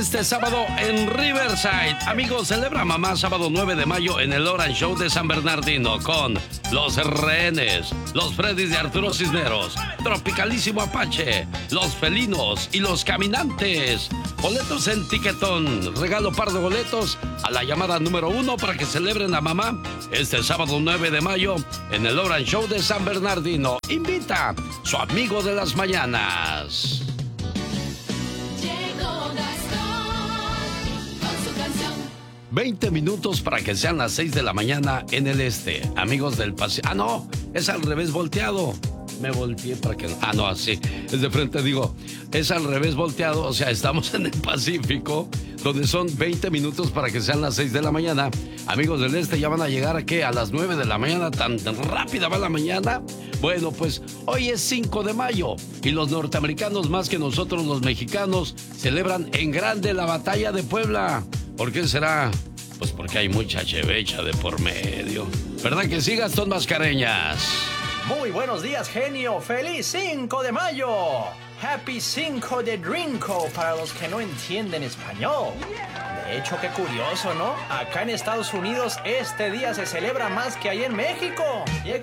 este sábado en Riverside. Amigos, celebra mamá sábado 9 de mayo en el Orange Show de San Bernardino con Los Rehenes, Los Freddys de Arturo Cisneros, Tropicalísimo Apache, Los Felinos y Los Caminantes. Boletos en Tiquetón. Regalo par de boletos a la llamada número 1 para que celebren a mamá este sábado 9 de mayo en el Orange Show de San Bernardino. Invita su amigo de las mañanas. 20 minutos para que sean las 6 de la mañana en el este. Amigos del Pacífico. Ah, no, es al revés volteado. Me volteé para que... Ah, no, así. Es de frente, digo. Es al revés volteado. O sea, estamos en el Pacífico, donde son 20 minutos para que sean las 6 de la mañana. Amigos del este, ya van a llegar a ¿qué? A las 9 de la mañana. ¿Tan rápida va la mañana? Bueno, pues hoy es 5 de mayo. Y los norteamericanos, más que nosotros los mexicanos, celebran en grande la batalla de Puebla. ¿Por qué será? Pues porque hay mucha chevecha de por medio. ¿Verdad que sí, Gastón Mascareñas? Muy buenos días, genio. ¡Feliz 5 de mayo! ¡Happy 5 de Drinko para los que no entienden español! De hecho, qué curioso, ¿no? Acá en Estados Unidos este día se celebra más que allá en México.